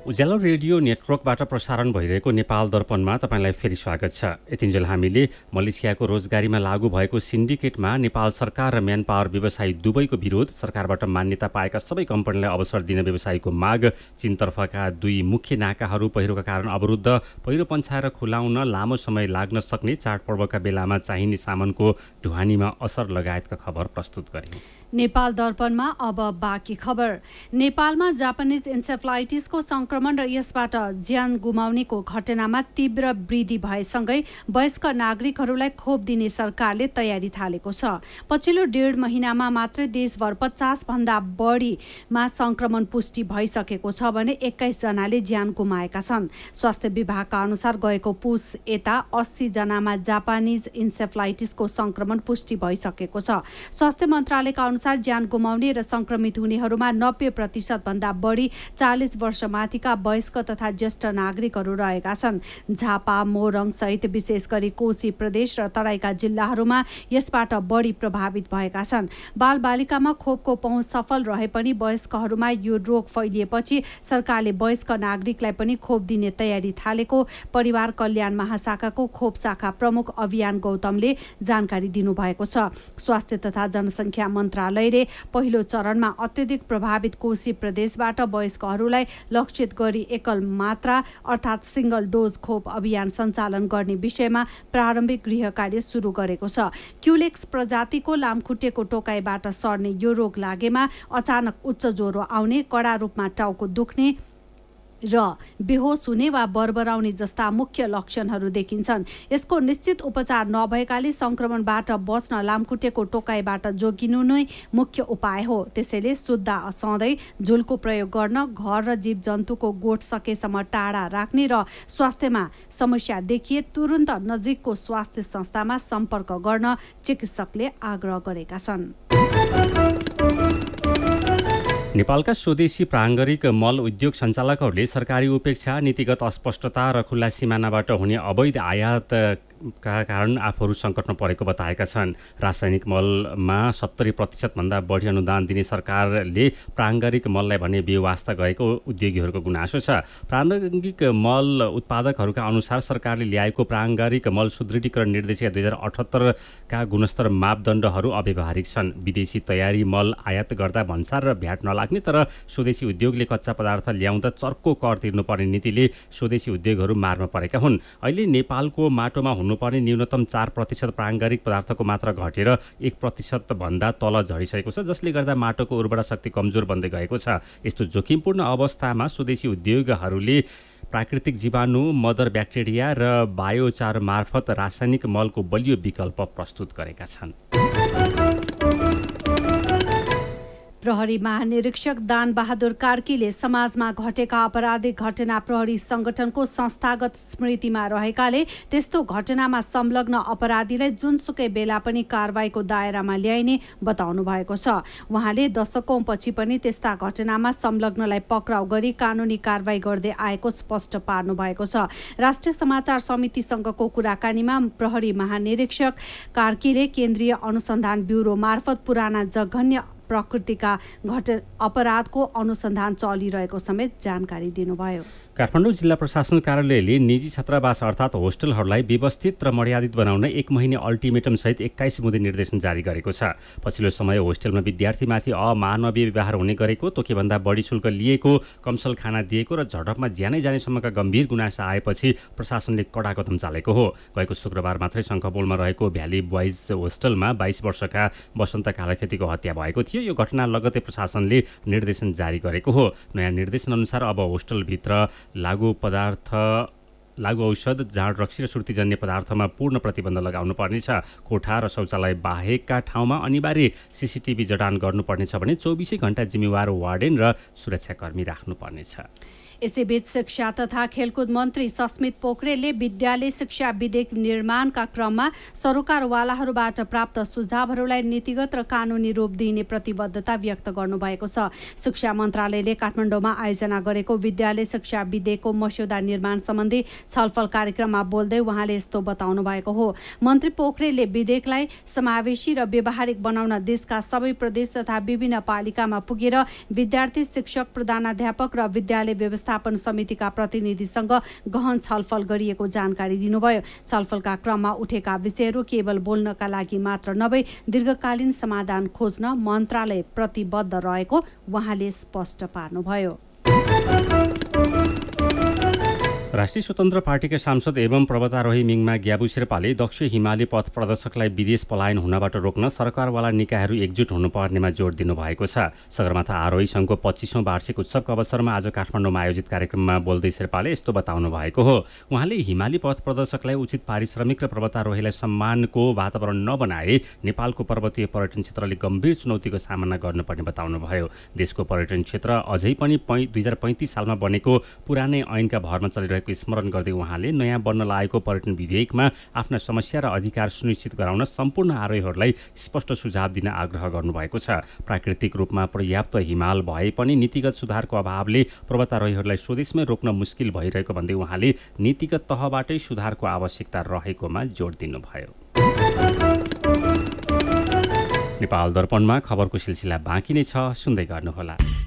उज्यालो radio नेटवर्कबाट प्रसारण भइरहेको नेपाल दर्पणमा तपाईँलाई फेरि स्वागत छ। यतिन्जेल हामीले मलेसियाको रोजगारीमा लागू भएको सिन्डिकेटमा नेपाल सरकार र म्यान पावर व्यवसायी दुवैको विरोध, सरकारबाट मान्यता पाएका सबै कम्पनीलाई अवसर दिन व्यवसायीको माग, चीनतर्फका दुई मुख्य नाकाहरू पहिरोका कारण अवरुद्ध, पहिरो पन्छाएर खुलाउन लामो समय लाग्न सक्ने, चाडपर्वका बेलामा चाहिने सामानको ढुवानीमा असर लगायतका खबर प्रस्तुत गरे। नेपाल दर्पणमा अब बाँकी खबर। नेपालमा जापानिज इन्सेफ्लाइटिसको संक्रमण र यसबाट ज्यान गुमाउनेको घटनामा तीव्र वृद्धि भएसँगै वयस्क नागरिकहरूलाई खोप दिने सरकारले तयारी थालेको छ। पछिल्लो 1.5 महिनामा मात्रै देशभर 50 भन्दा बढीमा संक्रमण पुष्टि भइसकेको छ भने 21 जनाले ज्यान गुमाएका छन्। स्वास्थ्य विभागका अनुसार गएको पुस यता 80 जनामा जापानिज इन्सेफ्लाइटिसको संक्रमण पुष्टि भइसकेको छ। स्वास्थ्य मन्त्रालयका अनुसार ज्यान गुमाउने र संक्रमित हुनेहरूमा 90% भन्दा बढी 40 वर्ष माथिका वयस्क तथा ज्येष्ठ नागरिकहरू रहेका छन्। झापा, मोरङ सहित विशेष गरी कोशी प्रदेश र तराईका जिल्लाहरूमा यसबाट बढी प्रभावित भएका छन्। बालबालिकामा खोपको पहुँच सफल रहे पनि वयस्कहरूमा यो रोग फैलिएपछि सरकारले वयस्क नागरिकलाई पनि खोप दिने तयारी थालेको परिवार कल्याण महाशाखाको खोप शाखा प्रमुख अभियान गौतमले जानकारी दिनुभएको छ। स्वास्थ्य तथा जनसङ्ख्या मन्त्रालयले पहिलो चरणमा अत्यधिक प्रभावित कोशी प्रदेशबाट वयस्कहरूलाई लक्षित गरी एकल मात्रा अर्थात् सिंगल डोज खोप अभियान सञ्चालन गर्ने विषयमा प्रारम्भिक गृह कार्य सुरु गरेको छ। क्युलेक्स प्रजातिको लामखुट्टेको टोकाइबाट सर्ने यो रोग लागेमा अचानक उच्च ज्वरो आउने, कडा रूपमा टाउको दुख्ने र बेहोस हुने वा बरबराउने जस्ता मुख्य लक्षणहरू देखिन्छन्। यसको निश्चित उपचार नभएकाले संक्रमणबाट बच्न लामखुट्टेको टोकाइबाट जोगिनु नै मुख्य उपाय हो। त्यसैले सुत्दा सधैँ झुलको प्रयोग गर्न, घर र जीव जन्तुको गोठ सकेसम्म टाढा राख्ने र स्वास्थ्यमा समस्या देखिए तुरुन्त नजिकको स्वास्थ्य संस्थामा सम्पर्क गर्न चिकित्सकले आग्रह गरेका छन्। नेपालका स्वदेशी प्राङ्गारिक मल उद्योग सञ्चालकहरूले सरकारी उपेक्षा, नीतिगत अस्पष्टता र खुल्ला सिमानाबाट हुने अवैध आयातका कारण आफूहरू सङ्कटमा परेको बताएका छन्। रासायनिक मलमा 70% भन्दा बढी अनुदान दिने सरकारले प्राङ्गारिक मललाई भने बेवास्ता गएको उद्योगीहरूको गुनासो छ। प्राङ्गारिक मल उत्पादकहरूका अनुसार सरकारले ल्याएको प्राङ्गारिक मल सुदृढीकरण निर्देशिका 2078 का गुणस्तर मापदण्डहरू अव्यावहारिक छन्। विदेशी तयारी मल आयात गर्दा भन्सार र भ्याट नलाग्ने तर स्वदेशी उद्योगले कच्चा पदार्थ ल्याउँदा चर्को कर तिर्नुपर्ने नीतिले स्वदेशी उद्योगहरू मारमा परेका हुन्। अहिले नेपालको माटोमा हुनुपर्ने न्यूनतम 4% प्राङ्गारिक पदार्थको मात्रा घटेर 1% भन्दा तल झरिसकेको छ, जसले गर्दा माटोको उर्वरा शक्ति कमजोर बन्दै गएको छ। यस्तो जोखिमपूर्ण अवस्थामा स्वदेशी उद्योगहरूले प्राकृतिक जीवाणु, मदर ब्याक्टेरिया र बायोचार मार्फत रासायनिक मलको बलियो विकल्प प्रस्तुत गरेका छन्। प्रहरी महानिरीक्षक दान बहादुर कार्कीले समाजमा घटेका आपराधिक घटना प्रहरी संगठनको संस्थागत स्मृतिमा रहेकाले त्यस्तो घटनामा संलग्न अपराधीलाई जुनसुकै बेला पनि कारबाहीको दायरामा ल्याइने बताउनु भएको छ। उहाँले दशकौंपछि पनि त्यस्ता घटनामा संलग्नलाई पक्राउ गरी कानुनी कारबाही गर्दै आएको स्पष्ट पार्नु भएको छ। राष्ट्रिय समाचार समितिसँगको कुराकानीमा प्रहरी महानिरीक्षक कार्कीले केन्द्रीय अनुसन्धान ब्युरो मार्फत पुराना जघन्य प्रकृतिका अपराधको अनुसन्धान चलिरहेको समेत जानकारी दिनुभयो। काठमाडौँ जिल्ला प्रशासन कार्यालयले निजी छात्रावास अर्थात् होस्टलहरूलाई व्यवस्थित र मर्यादित बनाउन 1 महिने अल्टिमेटम सहित 21 बुँदे निर्देशन जारी गरेको छ। पछिल्लो समय होस्टलमा विद्यार्थीमाथि अमानवीय व्यवहार हुने गरेको, तोकेभन्दा बढी शुल्क लिएको, कमसल खाना दिएको र झडपमा ज्यानै जानेसम्मका गम्भीर गुनासा आएपछि प्रशासनले कडा कदम चालेको हो। गएको शुक्रबार मात्रै शङ्खपोलमा रहेको भ्याली बोइज होस्टलमा 22 वर्षका वसन्त कालाखेतीको हत्या भएको थियो। यो घटना लगत्तै प्रशासनले निर्देशन जारी गरेको हो। नयाँ निर्देशन अनुसार अब होस्टलभित्र लागू औषध, जाँड रक्सी र सुर्तीजन्य पदार्थमा पूर्ण प्रतिबन्ध लगाउनु पर्नेछ। कोठा र शौचालय बाहेकका ठाउँमा अनिवार्य सीसीटीभी जडान गर्नुपर्नेछ भने 24 घण्टा जिम्मेवार वार्डेन र सुरक्षाकर्मी राख्नुपर्नेछ। यसैबीच शिक्षा तथा खेलकुद मन्त्री सस्मित पोखरेलले विद्यालय शिक्षा विधेयक निर्माणका क्रममा सरोकारवालाहरूबाट प्राप्त सुझावहरूलाई नीतिगत र कानुनी रूप दिने प्रतिबद्धता व्यक्त गर्नुभएको छ। शिक्षा मन्त्रालयले काठमाडौँमा आयोजना गरेको विद्यालय शिक्षा विधेयकको मस्यौदा निर्माण सम्बन्धी छलफल कार्यक्रममा बोल्दै उहाँले यस्तो बताउनु भएको हो। मन्त्री पोखरेलले विधेयकलाई समावेशी र व्यावहारिक बनाउन देशका सबै प्रदेश तथा विभिन्न पालिकामा पुगेर विद्यार्थी, शिक्षक, प्रधानाध्यापक र विद्यालय व्यवस्था व्यवस्थापन समितिका प्रतिनिधिसँग गहन छलफल गरिएको जानकारी दिनुभयो। छलफलका क्रममा उठेका विषयहरू केवल बोल्नका लागि मात्र नभई दीर्घकालीन समाधान खोज्न मन्त्रालय प्रतिबद्ध रहेको उहाँले स्पष्ट पार्नुभयो। राष्ट्रिय स्वतन्त्र पार्टीका सांसद एवं पर्वतारोही मिङमा ग्याबु शेर्पाले दक्ष हिमाली पथ प्रदर्शकलाई विदेश पलायन हुनबाट रोक्न सरकारवाला निकायहरू एकजुट हुनुपर्नेमा जोड दिनुभएको छ। सगरमाथा आरोही सङ्घको 25औं वार्षिक उत्सवको अवसरमा आज काठमाडौँमा आयोजित कार्यक्रममा बोल्दै शेर्पाले यस्तो बताउनु भएको हो। उहाँले हिमाली पथ प्रदर्शकलाई उचित पारिश्रमिक र पर्वतारोहीलाई सम्मानको वातावरण नबनाए नेपालको पर्वतीय पर्यटन क्षेत्रले गम्भीर चुनौतीको सामना गर्नुपर्ने बताउनुभयो। देशको पर्यटन क्षेत्र अझै पनि 2035 सालमा बनेको पुरानै ऐनका भरमा चलिरहेको स्मरण गर्दै उहाँले नयाँ बन्न लागेको पर्यटन विधेयकमा आफ्ना समस्या र अधिकार सुनिश्चित गराउन सम्पूर्ण आरोहीहरूलाई स्पष्ट सुझाव दिन आग्रह गर्नुभएको छ। प्राकृतिक रूपमा पर्याप्त हिमाल भए पनि नीतिगत सुधारको अभावले पर्वतारोहीहरूलाई स्वदेशमै रोक्न मुस्किल भइरहेको भन्दै उहाँले नीतिगत तहबाटै सुधारको आवश्यकता रहेकोमा जोड दिनुभयो। नेपाल दर्पणमा खबरको सिलसिला बाँकी नै छ, सुन्दै गर्नुहोला।